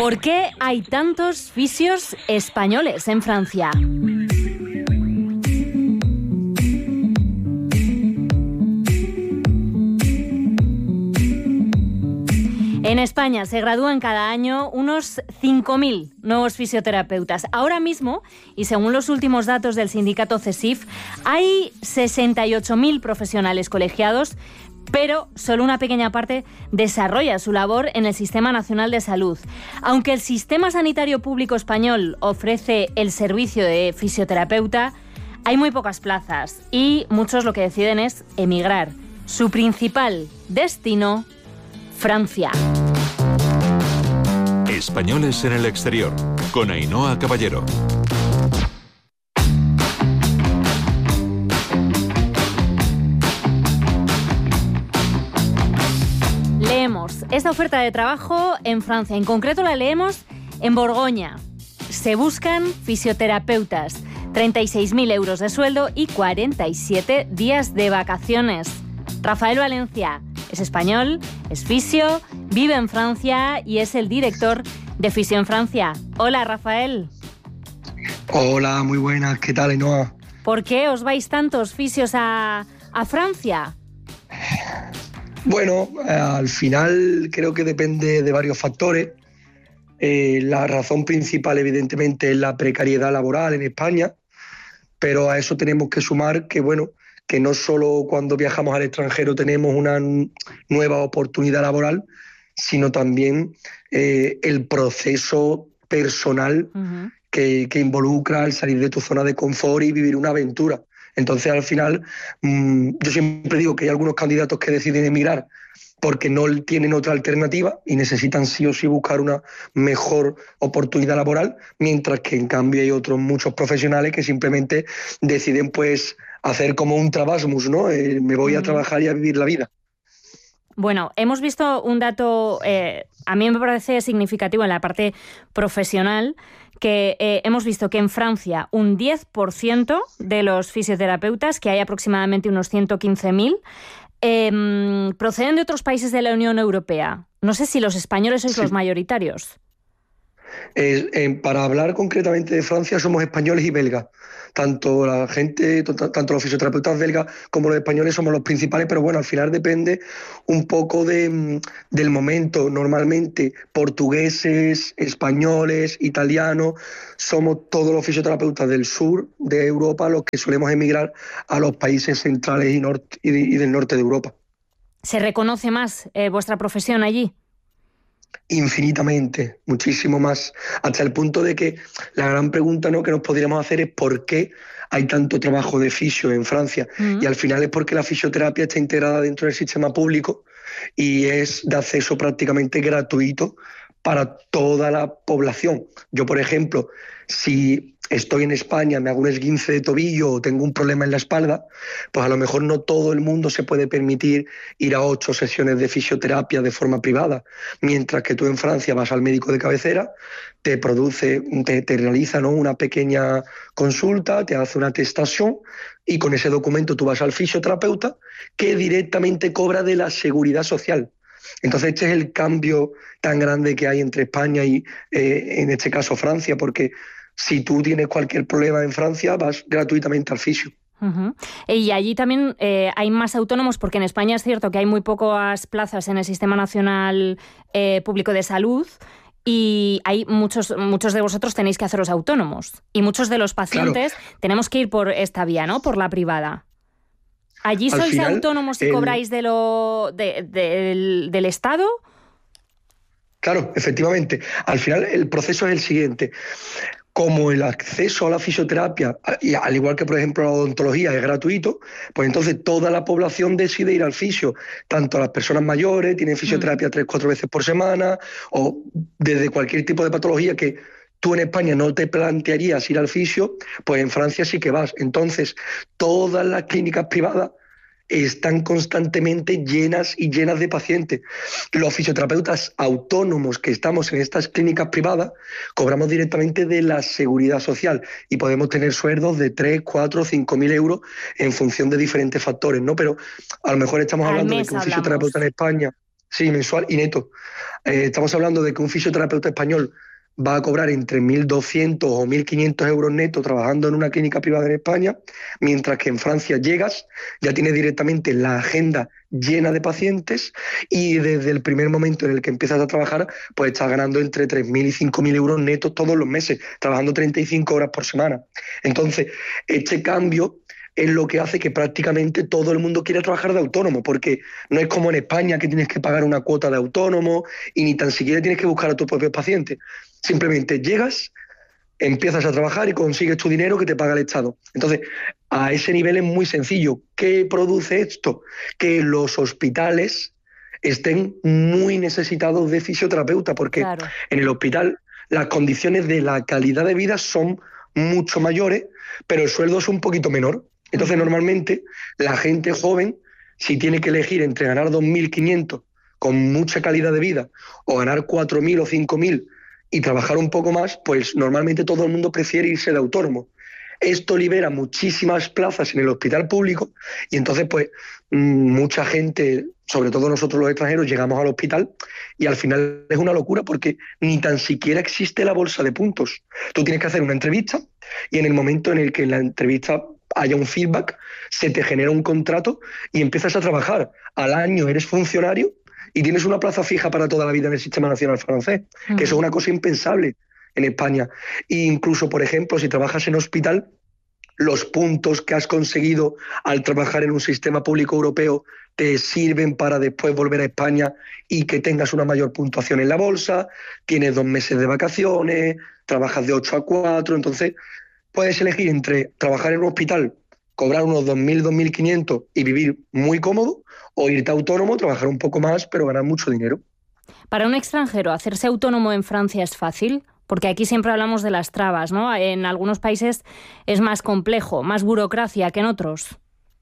¿Por qué hay tantos fisios españoles en Francia? En España se gradúan cada año unos 5.000 nuevos fisioterapeutas. Ahora mismo, y según los últimos datos del sindicato CESIF, hay 68.000 profesionales colegiados, pero solo una pequeña parte desarrolla su labor en el Sistema Nacional de Salud. Aunque el Sistema Sanitario Público Español ofrece el servicio de fisioterapeuta, hay muy pocas plazas y muchos lo que deciden es emigrar. Su principal destino, Francia. Españoles en el exterior, con Ainhoa Caballero. Leemos esta oferta de trabajo en Francia. En concreto la leemos en Borgoña. Se buscan fisioterapeutas, 36.000 euros de sueldo y 47 días de vacaciones. Rafael Valencia es español, es fisio, vive en Francia y es el director de Fisio en Francia. Hola, Rafael. Hola, muy buenas. ¿Qué tal, Ainhoa? ¿Por qué os vais tantos fisios a Francia? Bueno, al final creo que depende de varios factores. La razón principal, evidentemente, es la precariedad laboral en España, pero a eso tenemos que sumar que, bueno, que no solo cuando viajamos al extranjero tenemos una nueva oportunidad laboral, sino también el proceso personal que involucra el salir de tu zona de confort y vivir una aventura. Entonces, al final, yo siempre digo que hay algunos candidatos que deciden emigrar porque no tienen otra alternativa y necesitan sí o sí buscar una mejor oportunidad laboral, mientras que en cambio hay otros muchos profesionales que simplemente deciden pues hacer como un trabasmus, ¿no? Me voy a trabajar y a vivir la vida. Bueno, hemos visto un dato, a mí me parece significativo en la parte profesional, que hemos visto que en Francia un 10% de los fisioterapeutas, que hay aproximadamente unos 115.000, proceden de otros países de la Unión Europea. No sé si los españoles sois los mayoritarios. Para hablar concretamente de Francia, somos españoles y belgas. Tanto la gente, tanto los fisioterapeutas belgas como los españoles somos los principales, pero bueno, al final depende un poco del momento. Normalmente portugueses, españoles, italianos, somos todos los fisioterapeutas del sur de Europa los que solemos emigrar a los países centrales y del norte de Europa. ¿Se reconoce más vuestra profesión allí? Infinitamente, muchísimo más, hasta el punto de que la gran pregunta, ¿no?, que nos podríamos hacer es ¿por qué hay tanto trabajo de fisio en Francia? Y al final es porque la fisioterapia está integrada dentro del sistema público y es de acceso prácticamente gratuito para toda la población. Yo, por ejemplo, si estoy en España, me hago un esguince de tobillo o tengo un problema en la espalda, pues a lo mejor no todo el mundo se puede permitir ir a 8 sesiones de fisioterapia de forma privada, mientras que tú en Francia vas al médico de cabecera, te realiza, ¿no?, una pequeña consulta, te hace una atestación y con ese documento tú vas al fisioterapeuta que directamente cobra de la seguridad social. Entonces este es el cambio tan grande que hay entre España y, en este caso, Francia, porque si tú tienes cualquier problema en Francia, vas gratuitamente al fisio. Y allí también hay más autónomos, porque en España es cierto que hay muy pocas plazas en el Sistema Nacional Público de Salud y hay muchos de vosotros tenéis que haceros autónomos y muchos de los pacientes tenemos que ir por esta vía, ¿no?, por la privada. ¿Allí sois autónomos y cobráis del Estado? Claro, efectivamente. Al final el proceso es el siguiente. Como el acceso a la fisioterapia, y al igual que por ejemplo la odontología, es gratuito, pues entonces toda la población decide ir al fisio. Tanto las personas mayores tienen fisioterapia 3-4 veces por semana, o desde cualquier tipo de patología que tú en España no te plantearías ir al fisio, pues en Francia sí que vas. Entonces, todas las clínicas privadas están constantemente llenas y llenas de pacientes. Los fisioterapeutas autónomos que estamos en estas clínicas privadas cobramos directamente de la seguridad social y podemos tener sueldos de 3, 4, 5.000 euros en función de diferentes factores, ¿no? Pero a lo mejor estamos hablando de que un fisioterapeuta en España Sí, mensual y neto. Estamos hablando de que un fisioterapeuta español va a cobrar entre 1.200 o 1.500 euros netos trabajando en una clínica privada en España, mientras que en Francia llegas, ya tienes directamente la agenda llena de pacientes y desde el primer momento en el que empiezas a trabajar, pues estás ganando entre 3.000 y 5.000 euros netos todos los meses, trabajando 35 horas por semana. Entonces, este cambio es lo que hace que prácticamente todo el mundo quiera trabajar de autónomo, porque no es como en España que tienes que pagar una cuota de autónomo y ni tan siquiera tienes que buscar a tus propios pacientes. Simplemente llegas, empiezas a trabajar y consigues tu dinero que te paga el Estado. Entonces, a ese nivel es muy sencillo. ¿Qué produce esto? Que los hospitales estén muy necesitados de fisioterapeuta, porque Claro. en el hospital las condiciones de la calidad de vida son mucho mayores, pero el sueldo es un poquito menor. Entonces, normalmente, la gente joven, si tiene que elegir entre ganar 2.500 con mucha calidad de vida o ganar 4.000 o 5.000 y trabajar un poco más, pues normalmente todo el mundo prefiere irse de autónomo. Esto libera muchísimas plazas en el hospital público y entonces pues mucha gente, sobre todo nosotros los extranjeros, llegamos al hospital y al final es una locura porque ni tan siquiera existe la bolsa de puntos. Tú tienes que hacer una entrevista y en el momento en el que en la entrevista haya un feedback, se te genera un contrato y empiezas a trabajar. Al año eres funcionario y tienes una plaza fija para toda la vida en el Sistema Nacional Francés, que eso es una cosa impensable en España. E incluso, por ejemplo, si trabajas en hospital, los puntos que has conseguido al trabajar en un sistema público europeo te sirven para después volver a España y que tengas una mayor puntuación en la bolsa, tienes 2 meses de vacaciones, trabajas de 8 a 4, entonces puedes elegir entre trabajar en un hospital, cobrar unos 2.000, 2.500 y vivir muy cómodo, o irte autónomo, trabajar un poco más, pero ganar mucho dinero. Para un extranjero, ¿hacerse autónomo en Francia es fácil? Porque aquí siempre hablamos de las trabas, ¿no? En algunos países es más complejo, más burocracia que en otros.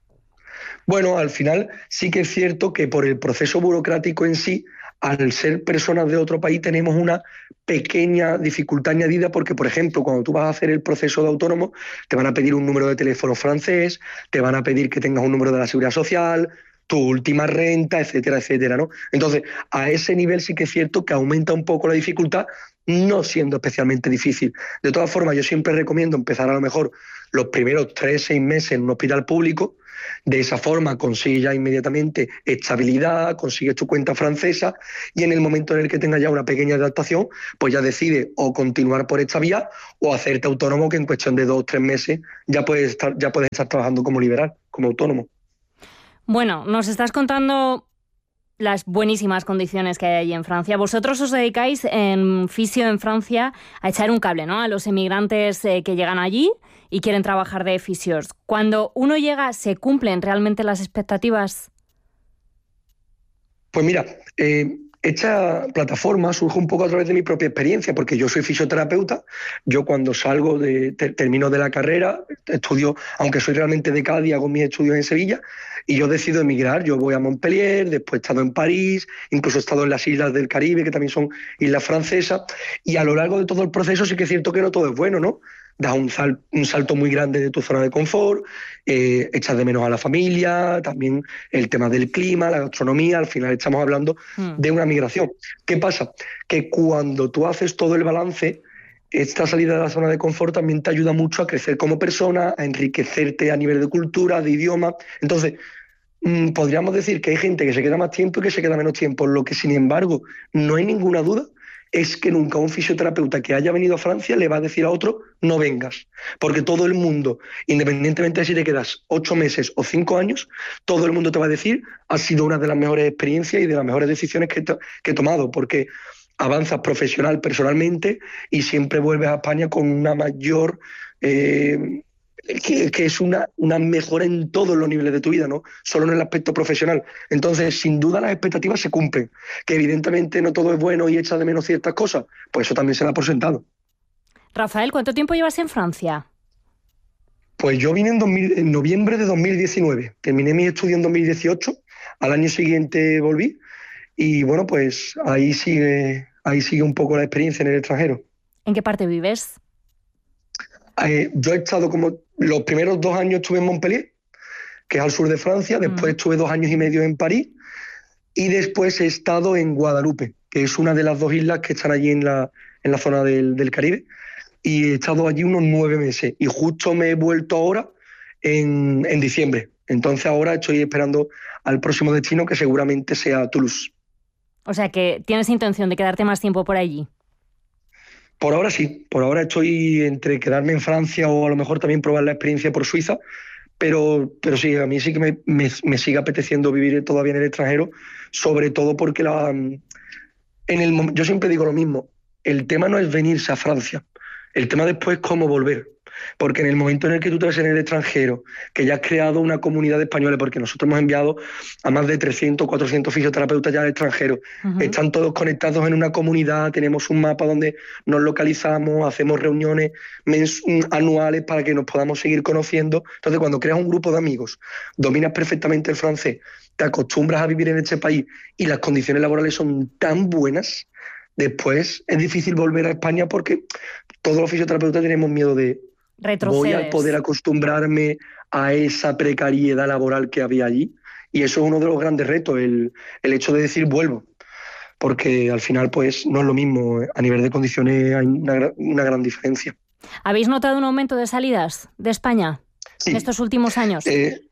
Bueno, al final sí que es cierto que por el proceso burocrático en sí, al ser personas de otro país tenemos una pequeña dificultad añadida porque, por ejemplo, cuando tú vas a hacer el proceso de autónomo, te van a pedir un número de teléfono francés, te van a pedir que tengas un número de la Seguridad Social, tu última renta, etcétera, etcétera, ¿no? Entonces, a ese nivel sí que es cierto que aumenta un poco la dificultad, no siendo especialmente difícil. De todas formas, yo siempre recomiendo empezar a lo mejor los primeros 3-6 meses en un hospital público. De esa forma consigues ya inmediatamente estabilidad, consigues tu cuenta francesa y en el momento en el que tengas ya una pequeña adaptación, pues ya decides o continuar por esta vía o hacerte autónomo, que en cuestión de 2 o 3 meses ya puedes estar trabajando como liberal, como autónomo. Bueno, nos estás contando las buenísimas condiciones que hay allí en Francia. Vosotros os dedicáis en Fisio en Francia a echar un cable, ¿no?, a los emigrantes que llegan allí y quieren trabajar de fisios. Cuando uno llega, ¿se cumplen realmente las expectativas? Pues mira, esta plataforma surge un poco a través de mi propia experiencia, porque yo soy fisioterapeuta. Yo cuando salgo termino de la carrera, estudio, aunque soy realmente de Cádiz, hago mis estudios en Sevilla, y yo decido emigrar. Yo voy a Montpellier, después he estado en París, incluso he estado en las islas del Caribe, que también son islas francesas, y a lo largo de todo el proceso sí que es cierto que no todo es bueno, ¿no? Das un salto muy grande de tu zona de confort, echas de menos a la familia, también el tema del clima, la gastronomía. Al final estamos hablando de una migración. ¿Qué pasa? Que cuando tú haces todo el balance, esta salida de la zona de confort también te ayuda mucho a crecer como persona, a enriquecerte a nivel de cultura, de idioma. Entonces, podríamos decir que hay gente que se queda más tiempo y que se queda menos tiempo. Lo que, sin embargo, no hay ninguna duda es que nunca un fisioterapeuta que haya venido a Francia le va a decir a otro no vengas, porque todo el mundo, independientemente de si te quedas 8 meses o 5 años, todo el mundo te va a decir ha sido una de las mejores experiencias y de las mejores decisiones que he tomado, porque avanzas personalmente y siempre vuelves a España con una mayor... que es una mejora en todos los niveles de tu vida, no solo en el aspecto profesional. Entonces, sin duda las expectativas se cumplen. Que evidentemente no todo es bueno y echa de menos ciertas cosas, pues eso también se da por sentado. Rafael, ¿cuánto tiempo llevas en Francia? Pues yo vine en noviembre de 2019. Terminé mi estudio en 2018. Al año siguiente volví. Y bueno, pues ahí sigue un poco la experiencia en el extranjero. ¿En qué parte vives? Yo he estado como... Los primeros 2 años estuve en Montpellier, que es al sur de Francia. Después estuve 2 años y medio en París. y después he estado en Guadalupe, que es una de las 2 islas que están allí en la zona del Caribe, y he estado allí unos 9 meses y justo me he vuelto ahora en diciembre. Entonces ahora estoy esperando al próximo destino, que seguramente sea Toulouse. O sea que tienes intención de quedarte más tiempo por allí. Por ahora sí, por ahora estoy entre quedarme en Francia o a lo mejor también probar la experiencia por Suiza, pero sí, a mí sí que me sigue apeteciendo vivir todavía en el extranjero, sobre todo porque yo siempre digo lo mismo, el tema no es venirse a Francia, el tema después es cómo volver. Porque en el momento en el que tú te ves en el extranjero, que ya has creado una comunidad de españoles, porque nosotros hemos enviado a más de 300, 400 fisioterapeutas ya al extranjero, están todos conectados en una comunidad, tenemos un mapa donde nos localizamos, hacemos reuniones anuales para que nos podamos seguir conociendo. Entonces, cuando creas un grupo de amigos, dominas perfectamente el francés, te acostumbras a vivir en este país y las condiciones laborales son tan buenas, después es difícil volver a España porque todos los fisioterapeutas tenemos miedo de voy a poder acostumbrarme a esa precariedad laboral que había allí. Y eso es uno de los grandes retos, el hecho de decir vuelvo. Porque al final pues no es lo mismo. A nivel de condiciones hay una gran diferencia. ¿Habéis notado un aumento de salidas de España en estos últimos años?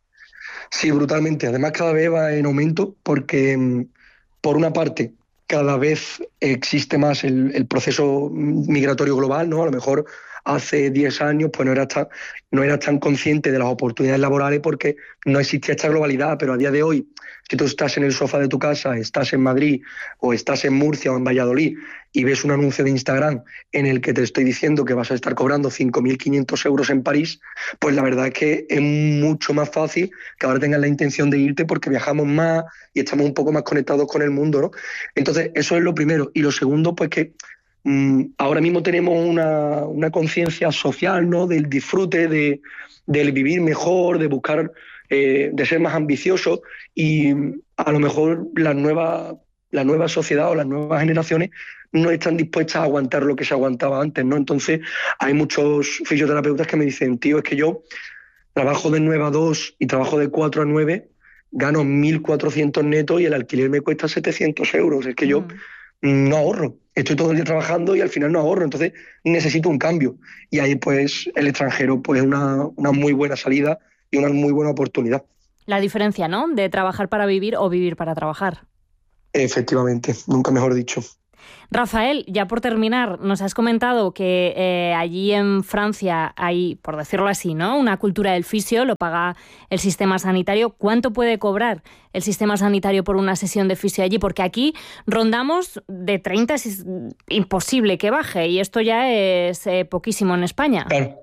Sí, brutalmente. Además cada vez va en aumento porque, por una parte, cada vez existe más el proceso migratorio global, ¿no? A lo mejor hace 10 años pues no eras tan consciente de las oportunidades laborales porque no existía esta globalidad, pero a día de hoy, si tú estás en el sofá de tu casa, estás en Madrid o estás en Murcia o en Valladolid y ves un anuncio de Instagram en el que te estoy diciendo que vas a estar cobrando 5.500 euros en París, pues la verdad es que es mucho más fácil que ahora tengas la intención de irte porque viajamos más y estamos un poco más conectados con el mundo, ¿no? Entonces, eso es lo primero. Y lo segundo, pues que ahora mismo tenemos una conciencia social, ¿no? Del disfrute, del vivir mejor, de buscar, de ser más ambicioso, y a lo mejor la nueva sociedad o las nuevas generaciones no están dispuestas a aguantar lo que se aguantaba antes, ¿no? Entonces hay muchos fisioterapeutas que me dicen, tío, es que yo trabajo de 9 a 2 y trabajo de 4 a 9, gano 1.400 netos y el alquiler me cuesta 700 euros. Es que yo no ahorro. Estoy todo el día trabajando y al final no ahorro. Entonces necesito un cambio. Y ahí pues el extranjero pues es una muy buena salida y una muy buena oportunidad. La diferencia, ¿no? De trabajar para vivir o vivir para trabajar. Efectivamente, nunca mejor dicho. Rafael, ya por terminar, nos has comentado que allí en Francia hay, por decirlo así, ¿no?, una cultura del fisio, lo paga el sistema sanitario. ¿Cuánto puede cobrar el sistema sanitario por una sesión de fisio allí? Porque aquí rondamos de 30, es imposible que baje, y esto ya es poquísimo en España. Claro.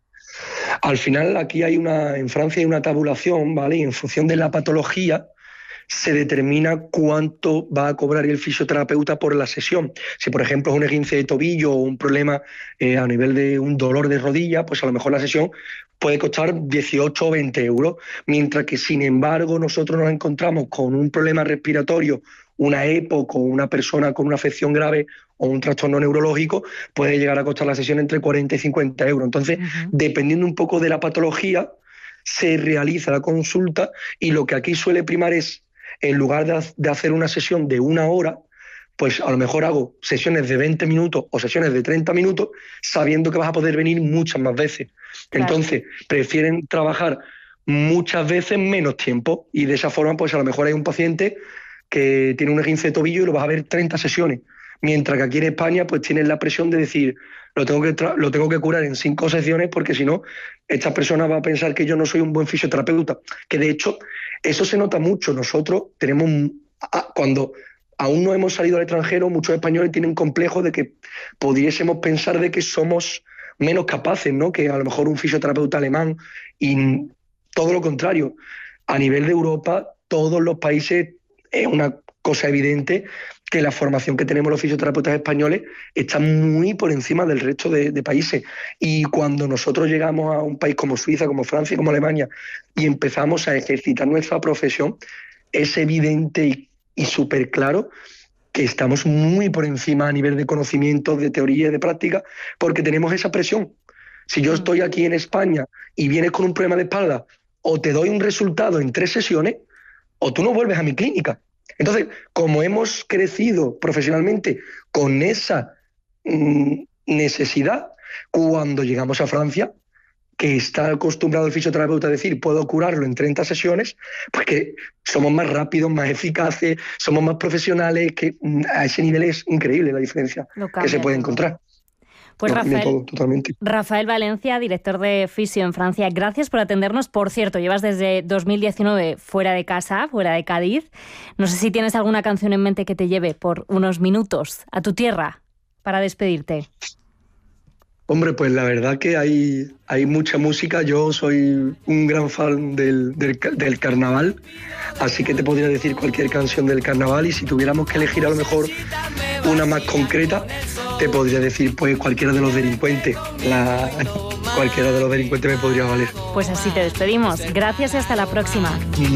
Al final aquí en Francia hay una tabulación, ¿vale? Y en función de la patología se determina cuánto va a cobrar el fisioterapeuta por la sesión. Si, por ejemplo, es un esguince de tobillo o un problema a nivel de un dolor de rodilla, pues a lo mejor la sesión puede costar 18 o 20 euros, mientras que, sin embargo, nosotros nos encontramos con un problema respiratorio, una EPOC o una persona con una afección grave o un trastorno neurológico, puede llegar a costar la sesión entre 40 y 50 euros. Entonces, dependiendo un poco de la patología, se realiza la consulta, y lo que aquí suele primar es, en lugar de hacer una sesión de 1 hora, pues a lo mejor hago sesiones de 20 minutos o sesiones de 30 minutos, sabiendo que vas a poder venir muchas más veces. Claro. Entonces, prefieren trabajar muchas veces menos tiempo, y de esa forma, pues a lo mejor hay un paciente que tiene un esguince de tobillo y lo vas a ver 30 sesiones. Mientras que aquí en España pues tienes la presión de decir, lo tengo que curar en 5 sesiones, porque si no, esta persona va a pensar que yo no soy un buen fisioterapeuta. Que de hecho, eso se nota mucho. Nosotros tenemos, cuando aún no hemos salido al extranjero, muchos españoles tienen un complejo de que pudiésemos pensar de que somos menos capaces, ¿no?, que a lo mejor un fisioterapeuta alemán, y todo lo contrario. A nivel de Europa, todos los países, es una cosa evidente que la formación que tenemos los fisioterapeutas españoles está muy por encima del resto de países. Y cuando nosotros llegamos a un país como Suiza, como Francia, como Alemania, y empezamos a ejercitar nuestra profesión, es evidente y súper claro que estamos muy por encima a nivel de conocimientos, de teoría y de práctica, porque tenemos esa presión. Si yo estoy aquí en España y vienes con un problema de espalda, o te doy un resultado en 3 sesiones, o tú no vuelves a mi clínica. Entonces, como hemos crecido profesionalmente con esa necesidad, cuando llegamos a Francia, que está acostumbrado el fisioterapeuta a decir puedo curarlo en 30 sesiones, pues que somos más rápidos, más eficaces, somos más profesionales, que a ese nivel es increíble la diferencia que se puede encontrar. Pues totalmente. Rafael Valencia, director de Fisio en Francia, gracias por atendernos. Por cierto, llevas desde 2019 fuera de casa, fuera de Cádiz. No sé si tienes alguna canción en mente que te lleve por unos minutos a tu tierra para despedirte. Hombre, pues la verdad que hay mucha música. Yo soy un gran fan del carnaval, así que te podría decir cualquier canción del carnaval, y si tuviéramos que elegir a lo mejor una más concreta, te podría decir pues cualquiera de los delincuentes. Cualquiera de los delincuentes me podría valer. Pues así te despedimos. Gracias y hasta la próxima.